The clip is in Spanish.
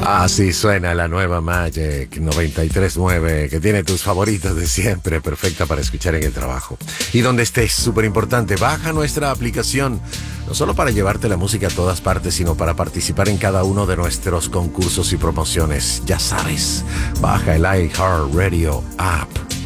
Así suena la nueva Magic 93.9, que tiene tus favoritos de siempre, perfecta para escuchar en el trabajo. Y donde estés, súper importante, baja nuestra aplicación, no solo para llevarte la música a todas partes, sino para participar en cada uno de nuestros concursos y promociones. Ya sabes, baja el iHeartRadio app.